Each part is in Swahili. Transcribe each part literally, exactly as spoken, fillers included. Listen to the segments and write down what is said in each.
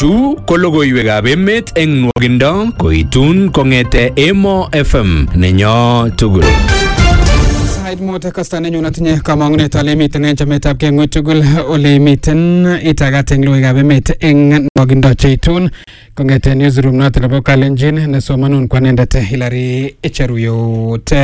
Chu ko logoiwekab emet eng nwogindo koitun kongete Emo F M nenyo tugul. Side mote kasta nenyu natinye kamangunet ale miten en chametab keng'u tugul ole miten itagat eng logoiwekab emet eng nwogindo cheitun kongete newsroom noto nebo Kalenjin nesomanun kwanendet Hilary Cheruyot.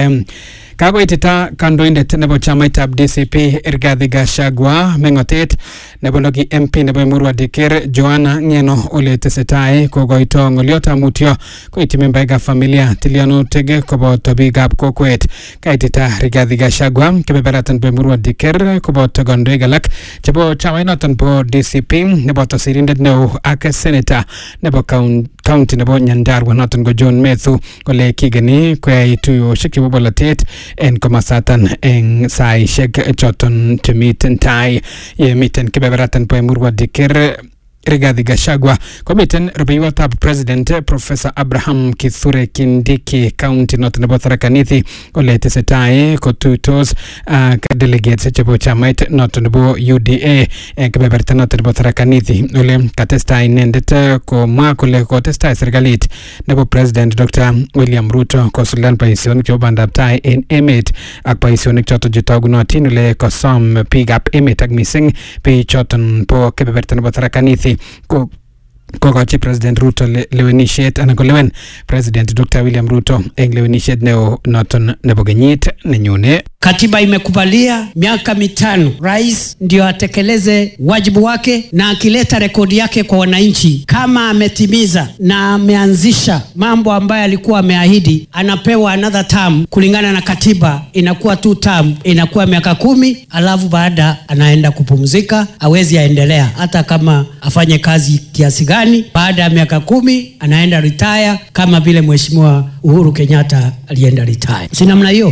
Kagoitita kandoindet nebo chamaitab D C P Rigathi Gachagua mengotet nebo logi M P nebo Emurua Dikir Joanna Ngeno ole tesetai kogoito ngoliot amutyo koiti membaikab familia tilyanutik koboto biikab kokwet. Kaitita Rigathi Gachagua kebeberatan bo Emurua Dikir koboto kandoik alak chebo chamainoton bo D C P nebo sirindet neo ak senator nebo county nebo Nyandarua noton ko John Methu kole kigeni koyai tuyoshek chebo bolotet en komasatan en saishek choton tumiten tai ye miten kebeberatan po Emurua Dikir Rigathi Gachagua komiten rubeiwotab president Professor Abraham Kithure Kindiki county noton nebo Tharaka Nithi ole tesetai kotuitos ak delegates chebo chamait noton nebo U D A en kebeberta noton nebo Tharaka Nithi ole katestai inendet komwa kole kotestai serikalit nebo president Doctor William Ruto kosuldaen boisionik chebo bandab tai en emet ak boisionik choton chetogunotin ole kosom biikab emet ak missing biik choton po kebeberta nebo Tharaka Nithi ko kogochi president Ruto le, lewenishet anan kolewen president Doctor William Ruto eng lewenishet neo noton nebo kenyit nenyone. Katiba imekubalia miaka mitano rais ndio atekeleze wajibu wake na akileta rekodi yake kwa wananchi kama ametimiza na ameanzisha mambo ambayo alikuwa ameahidi anapewa another term kulingana na katiba inakuwa two term inakuwa miaka kumi alafu baada anaenda kupumzika hawezi aendelea hata kama afanye kazi kiasi gani baada ya miaka kumi anaenda retire kama vile mheshimiwa Uhuru Kenyatta alienda retire. Si namna hiyo?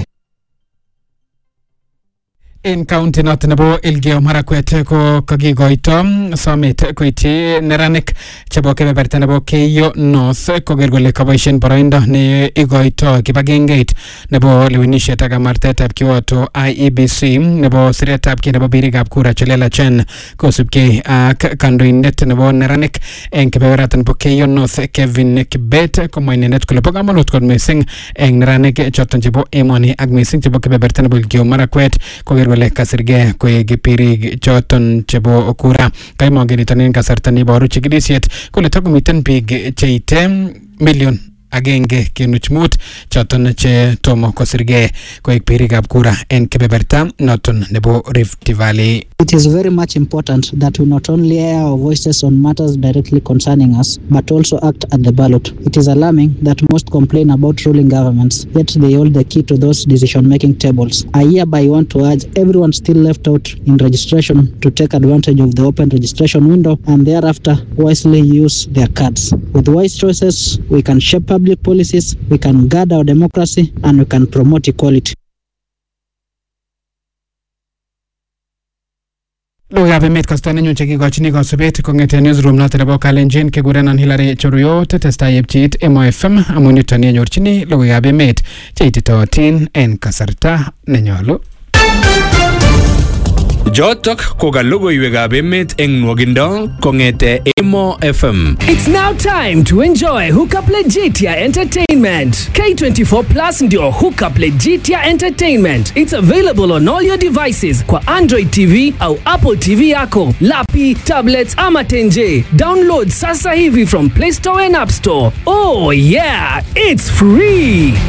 En county noton nebo Elgeyo Marakwet ko kagigoito somet koiti neranik chebo kebeberta nebo Keyo North koger kole kaboisien boroindo ne igoito kibagengeit nebo lewenishet ak amartetab kiwoto I E B C nebo siretab ki nebo birikab kura chelelachen kosubkei ak kandoindet nebo neranik en kebeberta nebo Keyo North Kevin Kibet komwa inendet kole bo kamanut kot missing en neranik choton chebo emoni ak missing chebo kebeberta nebo Elgeyo Marakwet koger kole kasirge koek birik choton chebo kura kaimongeniton en kasarta neboru chikilisiet kole takomiten biik cheite million agenge kenuch mut choton che tomo kosirge koek birikab kura en kebeberta noton nebo Rift Valley. It is very much important that we not only air our voices on matters directly concerning us, but also act at the ballot. It is alarming that most complain about ruling governments, yet they hold the key to those decision-making tables. I hereby want to urge everyone still left out in registration to take advantage of the open registration window and thereafter wisely use their cards. With wise choices, we can shape public policies, we can guard our democracy, and we can promote equality. Logoiwekab emet kasta nenyun chekikochini kosubet kong'eten newsroom noton nebo Kalenjin kekurenon Hilary Cheruyot testai yepchit Emo F M amun yuton yenyorchini logoiwekab emet cheititootin en kasarta nenyolu. Jotok ko ka logoiwekab emet eng nwogindo kongete Emo F M. It's now time to enjoy Hookup Legitia Entertainment. K twenty-four Plus ndio Hookup Legitia Entertainment. It's available on all your devices kwa Android T V au Apple T V yako, lapi, tablets ama tenje. Download sasa hivi from Play Store and App Store. Oh yeah, it's free.